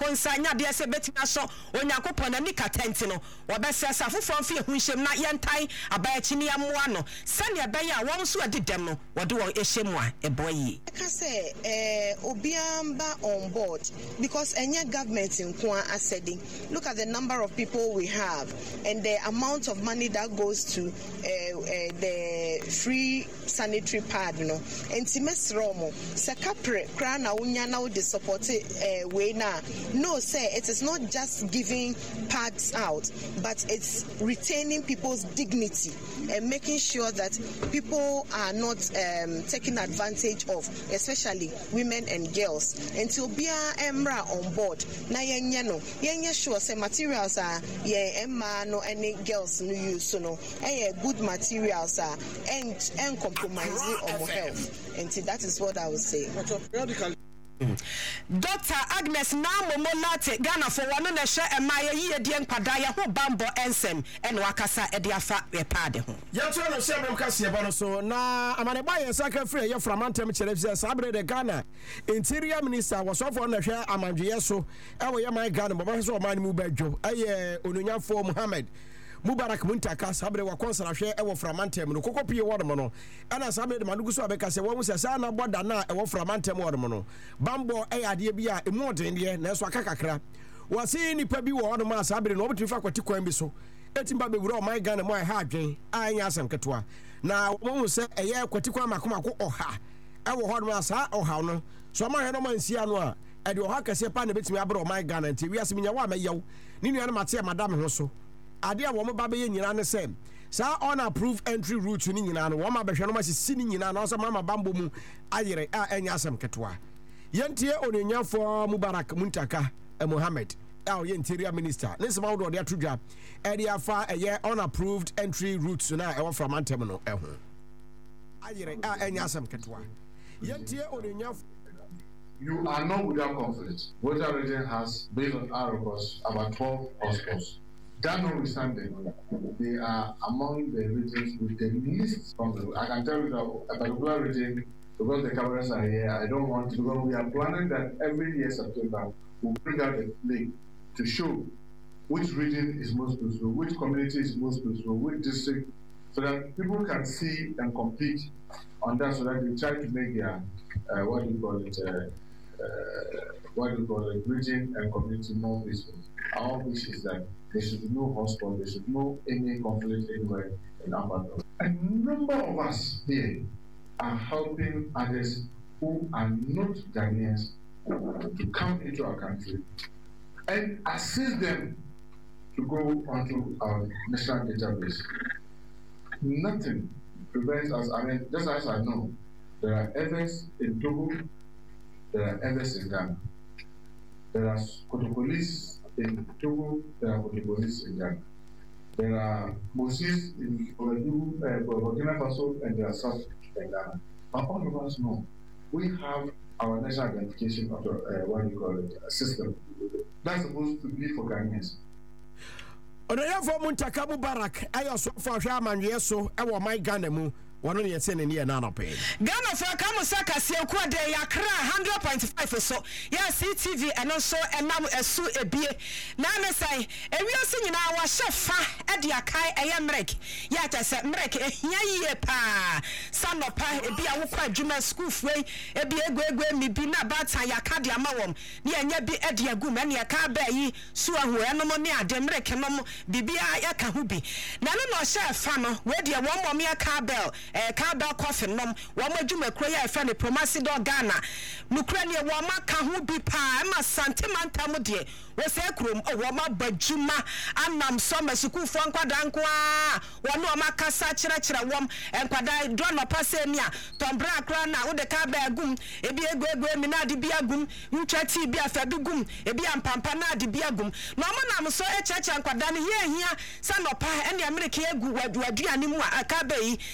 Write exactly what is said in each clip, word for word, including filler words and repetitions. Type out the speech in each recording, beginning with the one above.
konsa nya de se betima so onyankopon na nika tenti no obese sa fofo mfe ehunhyem na yentan abayachi ne amoa no sane abaye a won so adedem no wode wo ehyem a eboyi ka say eh obiamba on board because any government in Kwa asedi. Look at the number of people we have and the amount of money that goes to uh, uh, the free sanitary pad no entimes romo sekapre kra na unya na the support uh, way na no say it is not just giving pads out but it's retaining people's dignity and making sure that people are not um, taken advantage of, especially women and girls. Until bia emra on board na yenye no yenye sure say materials are ye emma no any girls no use so no eh good materials are and and compromising on health. And that is what I would say. Doctor Agnes Namomo Late Ghana for one na share emaye yi de nkwada ya ho bambo ensem ene wakasa e de afa e pade ho ya to no share mem kase ba no so na amane ba yen saka free ye framantem kire fie sabre de Ghana interior minister was for na hwe amanjeye so e wo ye man Ghana bo ba so man mu badwo aye ononyafo Muhammad Mubarak Muntaka sabre wa konsa na hwe e wo framantem no kokopie wodom no ana sabre de manugu so abeka se wo mu se sa na boda na e wo framantem wodom no bambo e ade bi a emu oden de na so akakakra wase nipa bi wo wodom a sabre no obetu fa kwati kwan bi so etimba bewura o man Ghana mo ha adwen anya asem ketoa na wo mu se eye kwati kwan makomako oha e wo hodom a sa oha no so ma hwe no man sia no a e de oha kase pa na betimi abro o man Ghana nti wiase minya wa mayew ni nua na mate madam ho so ade a wo mo ba be nyina ne sem sa unapproved entry route ni nyina no wo ma behwe no ma sisi ni nyina no so mama bambo mu ayere a enya asem ketwa yentie onyenyafo Mubarak Muntaka eh, Mohammed our interior minister ne sema wo de atodwa e de afa eye unapproved entry routes na e wo from antem no eho ayere a enya asem ketwa yentie onyenyafo. You are not without conflict. Water region has, based on our records, about twelve hospitals. That notwithstanding, they are among the regions with the least conflict. I can tell you that a particular region, because the cameras are here, I don't want to, because we are planning that every year September, we'll bring out a flag to show which region is most peaceful, which community is most peaceful, which district, so that people can see and compete on that, so that they try to make their, uh, what do you call it, uh, uh, what do you call it, region and community more peaceful. Our wish is that there should be no hotspot, there should be no any conflict anywhere in Africa. A number of us here are helping others who are not Ghanaians to come into our country and assist them to go onto our national database. Nothing prevents us. I mean, just as I know, there are others in Togo, there are others in Ghana, there are Kotokolis in Togo, there are Kotokolis in Ghana, there are Moses in Burkina Faso, and there are South in Ghana. But all of us know we have our national identification of uh, what you call it, a system that's supposed to be for Ghanaians. Onoyafo Muntaka Mubarak ayo so for hwa amanwe so e wo man Ghana mu wono ne yese ne ne na no pe Ghana for kamusaka sieku de yakra one hundred point five so ya C T V eno so enam esu ebie na ne sai ewiase nyina wa shefa e de akai eye mrek ya ta se mrek ehia yie pa sanopa ebi a wokwa adwuma school fuei ebi egwegwe mi bi na bata yaka de amawom ne anya bi e de agum ne yaka ba yi su ahu enom ne ade mrek nom bibia yaka hu bi na no no shefa no we de wo mom yaka bel eh Carbell coffee nom wo madwuma kro ya efa ne Promasi do Ghana nukra ne wo maka ho bi pa ma santimanta mo de wo se krom wo ma badwuma anam so masuku fo nkwada nko a wo no ma kasa kire kire wom enkwada do no pase ni a tombra kra na wo de Carbell gum ebi ego ego mi na de bi agum ntwati bi afadu gum ebi ampampa na de bi agum no mo nam so e cheche nkwada ne hia hia sanopa ene America egu wadu aduane mu a Carbell yi na tim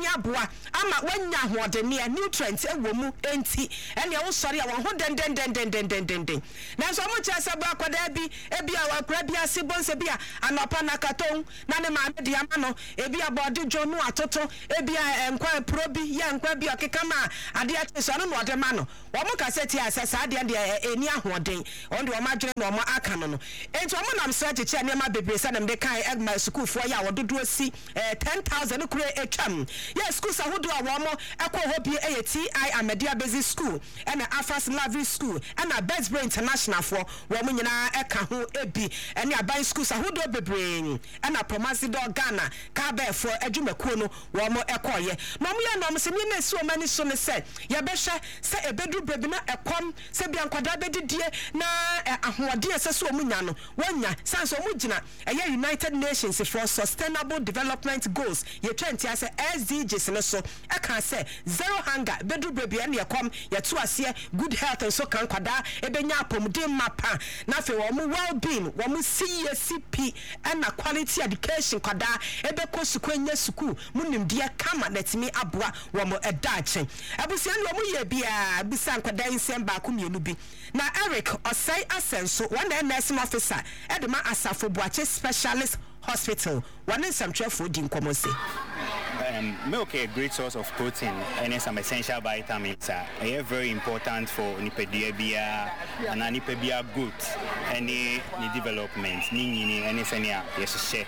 betimi aboa ama wanya hoodene nutrients ewo mu enti ene wo sori a wo ho den den den den den den den na so mo chese ba akoda bi ebi a wakra bi ase bonse bi a anopa na katon na ne ma de ama no ebi a body jo no atoto ebi a enkwa pro bi ye enkwa bi okeka ma ade a so no no de ma no wo mo kaseti asesa ade de eni ahoden on de wo ma dwere no mo aka no no enti wo mo nam so acheche ne ma bebre sa dem de kan egma school fo ya wo dodo si ten thousand kure etwam yes school sa hodo a wo mo ekọ ho bi e T I Amedia Basic School and Afas Lavi School and a Bestbury International for wo mo nyina eka ho ebi and aban schools a hodo bebre and a Promasido Ghana ka be for adwumakuo no wo mo ekoye no mo ya no mo se ni na si o mani so ne se ye be hwe se ebedu brebi na ekom se bia nkwada bedidie na ahoode ese so mo nya no wanya sanso mo gina eye United Nations for Sustainable Development Goals ye twenty as S D Gs ne so eka se zero hunger bedu brebi na ekom ye to ase good health and so kan kwada ebenya apomden mapa na fe wo mo well being wo mo C S C P and quality education kwada ebeko sukwenya suku munimdie kama netimi aboa wo mo edache abusia no mo ye bia bisa nkwada nsem ba ko mienu bi na Eric Osai Asenso one nursing officer edema Asafo Boache Specialist Hospital one nsam twefo di nkomose. Um, milk is a great source of protein and some essential vitamins. Uh, they are very important for nipedia and nipedia growth and the development. Ni ni any senia yes share.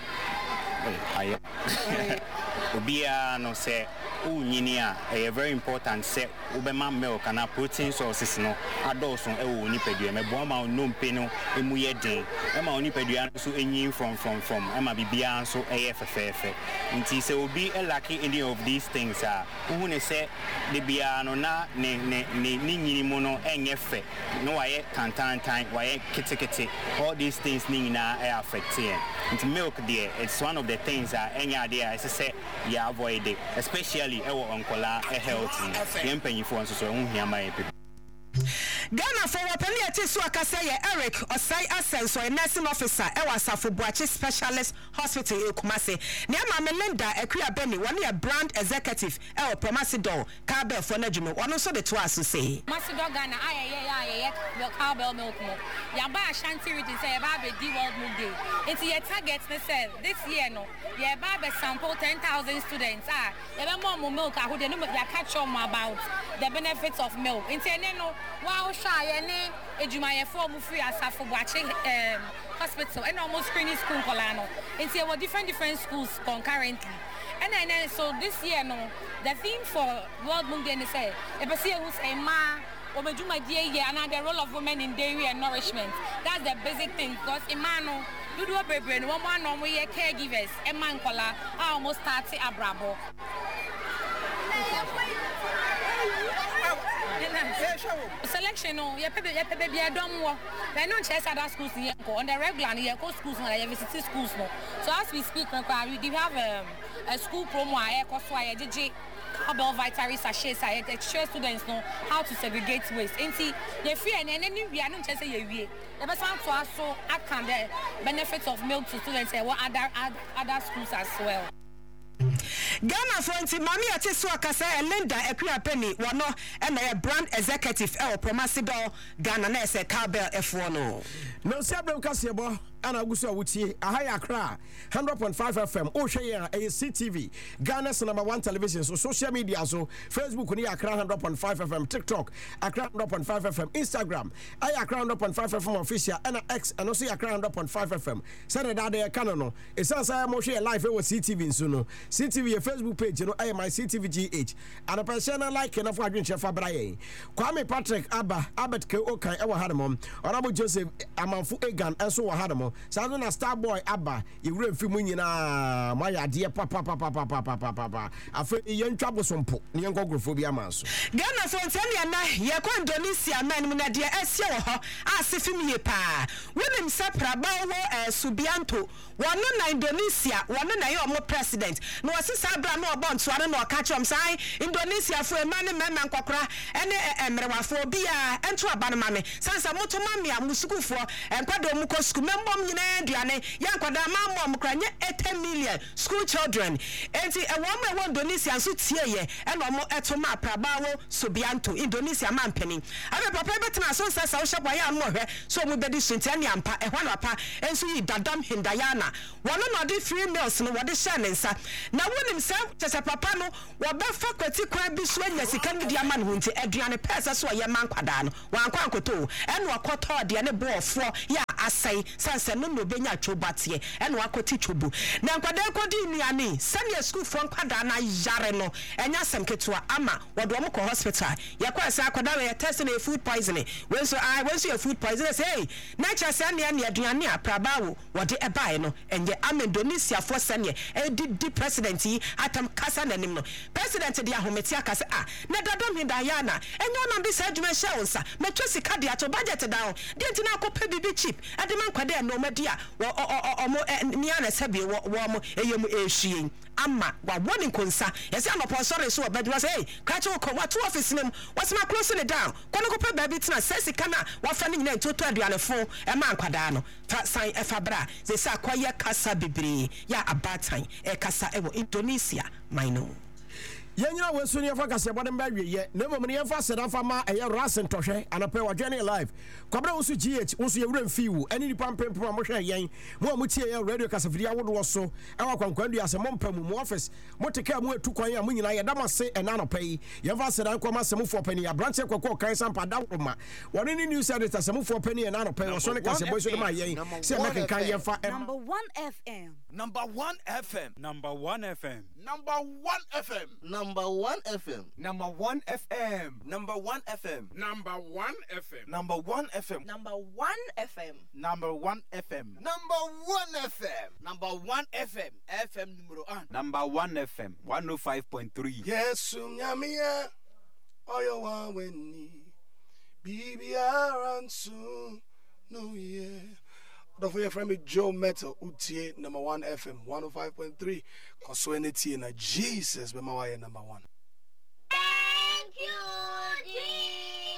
Obia no say o nyinia e very important say obema milk and protein sources no adults e wo nipadua mebo ma no mpe no emu ye den e ma nipadua so enyin from from from e ma bibia so e fefefe nti say obi e lack any of these things ah who ne say de bia no na ne ne ne nyini mu no enye fe no waye tantan tan waye kitikiti all these things ni na e affect here nti milk there it's one of the things that enya there I say ya avoid it especially ewo onkola e healthy yempanyifo nso so hu hiama e people Ghana for wapani ati so akasa ye Eric Osai Asenso a nursing officer e Asafo Boache Specialist Hospital e Kumase ne ma Melinda Akua Beni one ya brand executive e Promasido Cowbell for Najumo one so the two aso say Promasido Ghana aye aye aye aye Cowbell milk mo ya ba Ashanti region say ba be di world milk day it's your target me say this year no ya ba be sample ten thousand students ah ya be more milk ahode no ya catch on about the benefits of milk into no wow sha ye ne ejumayefo mu free Asafo Boache um hospital and almost screening school kolano into we different different schools concurrently and then, then so this year no the theme for World Milk Day is say e be say who say ma obejuma die ye and the role of women in dairy and nourishment that's the basic thing because imano dudu obebre no mo no mo ye caregivers e man kola almost thirty abrabo selection no ye pebe ye pebe bia dom wo we no chess other schools here on the regular ye go schools na university schools no so as we speak we do have um, a school promo e ko so aye gigi Cowbell Vitary sachets aye the students know how to segregate waste enti ye fear na any we no chess ye wie e be san to aso akan the benefits of milk to students e what other other schools as well. Ghana for nti mami ati so akasa Linda Akua Penny wono e na brand executive e Promasido Ghana na ese Cowbell efo no no se abem kasebo ana aguso awutie ahaya Accra one hundred point five F M o hwe ya e C T V Ghana's number one television so social media so Facebook ni Accra one hundred point five F M TikTok Accra one hundred point five F M Instagram ay Accra one hundred point five F M official and X and also Accra one hundred point five F M send that dey kan no e san say mo hwe live e C T V nso no C T V your Facebook page no ay my C T V G H and a person like na for adwen chef abraye Kwame Patrick Abba Albert K Okan e wa hadom Honorable Joseph Amanfu Egan enso wa hadom Sadu na star boy Abba yewure mfi mu nyina maya de papa papa papa papa papa afa yentwa bosompo ne yenkogrofo bi amanso Ghana for ntania na ye kwa Indonesia man mu na de asie wo ho asefim ye pa wonim sapraba wo Subianto wono na Indonesia wono na ye omo president no wasisa abra no obonto ane no ka chom sai Indonesia fo emane mema nkokora ene emrewafo bi a ento aba no mame sansa moto mame a musukufo enkwado mu ko suku membo mom nyina aduane ya nkwada ma mom kranye eighty million school children enti e wo me wo Indonesia so tie ye e no mo eto ma prabawo Subianto Indonesia mampeni abe papa betena so sesa wo hye ya no hwe so mo bedi sunti ane ampa e hwana pa enso yi dadam hindayana wono no de three meals no wode hye ne nsa na wonim se chese papa no wo be fa kwati kwa bi so anya sika no dia ma no nti aduane pesa so ye man kwada no wankwa ankoto e no akoto de ne boofo ya asai sanse no no benya twobate e no akoti twobu na nkwada kodi nuane sane school fo nkwada na yare no enya sem ketua ama wode wo ko hospital yakwa sa akwada we test na food poisoning when so I when so food poisoning say na cha se ne ne aduane aprabawo wode ebae no enye am Indonesia for sane e di di president yi atam kasa nanim no president di ahometi akase ah na dadom hindayana enye onam bi sa adwuma hye wonsa metwa sika de ato budget down de ntina akopɛ bibi cheap ade man kwade no madia wo omo ni ana sabe wo mo eyem ehwie ama wa woni konsa yesi amapo sorry so obedi wa say krache wo wa to office nim was ma close it down kono ko pe baby tina sesi kana wa fa ni nyina ntoto aduane fo e ma nkwada no fa san e fa bra ze sa kwaye kasa bebre ya abatan e kasa e wo Indonesia maino Yenya we so ne fa kase bodem ba wiye na mom ne fa seda fa ma eye rasen tohwe anapɛ wa journey live kwabra wo so G H wo so ye wura mfiwu eni nipa mpempo mo hwe yen mo mo tie ye radio kasafiri awodo so e wa kwankwandu ase mo mpamu mo office mo teka mo etu kwan ya mo nyina ye damase e na anapɛ yi ye fa seda nkwa ma semfo pani ya branch kwakɔ kan sampa dawoma woni ni news editor semfo pani ye na anapɛ wo so ne kase boy so de ma yen se ma kan ye fa number one F M number one F M number one F M number one F M Number one F M. Number one F M. Number one F M. Number one F M. Number one F M. number one F M Number one F M. Number one F M. Number one F M. F M numero one. Number one F M. one oh five point three. Yes, Nyamia. Oyo wa weni. Bibi aransu. No yeah. Don't forget friend me Joe Metal Utie number one F M one oh five point three. Consuenity na Jesus be my number one. Thank you, Jesus.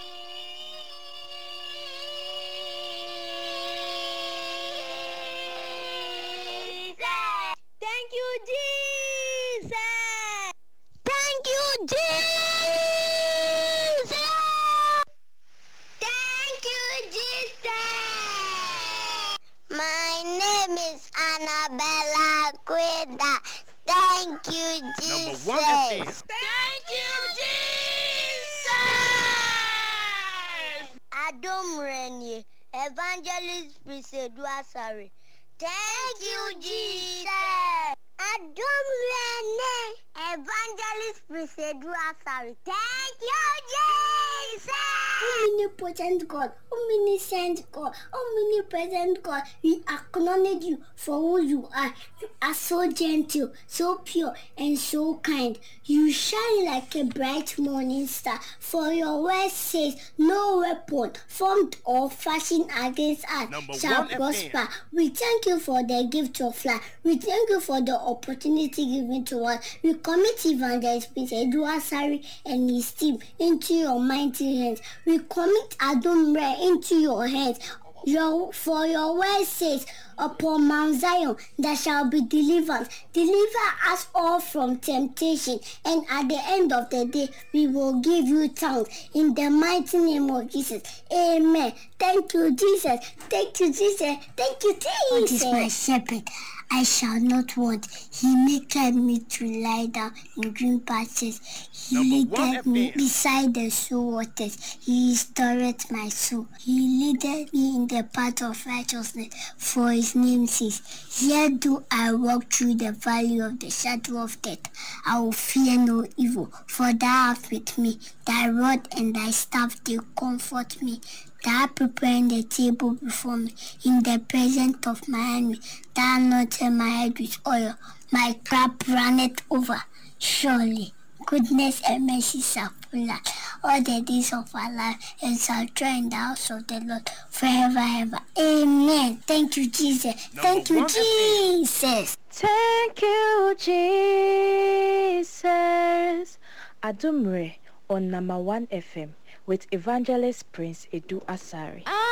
Thank you, Jesus. Thank you, Jesus. Thank you, Jesus. My name is Annabella Queda. Thank you, Jesus. Number one F M. Thank you, Jesus. Adom Renier, Evangelist Prisedu Asari. Thank you, Jesus. Adom Renier, Evangelist Prisedu Asari. Thank you, Jesus. Omnipotent God, omniscient God, omnipresent God, we acknowledge you for who you are. You are so gentle, so pure, and so kind. You shine like a bright morning star. For your word says, no weapon formed or fashioned against us Number shall one prosper. F M. We thank you for the gift of life. We thank you for the opportunity given to us. We commit Evangelist Peter Duasari and his team into your mighty hands. We commit Adumre into your hands. Your, for your word says, upon Mount Zion there shall be deliverance. Deliver us all from temptation, and at the end of the day we will give you thanks. In the mighty name of Jesus. Amen. Thank you, Jesus. Thank you, Jesus. Thank you, Jesus. God is my shepherd. I shall not want. He maketh me to lie down in green pastures. He leadeth me beside the still waters. He restoreth my soul. He leadeth me in the path of righteousness for his name's sake. Yet do I walk through the valley of the shadow of death, I will fear no evil, for thou art with me. Thy rod and thy staff, they comfort me. Thou preparing the table before me in the presence of my enemy. Thou anointest my head with oil. My cup runneth over. Surely goodness and mercy shall follow us all the days of our life, and shall dwell in the house of the Lord forever and ever. Amen. Thank you, Jesus. Number Thank you, one Jesus. Thank you, Jesus. Adumre on number one F M with Evangelist Prince Edu Asari.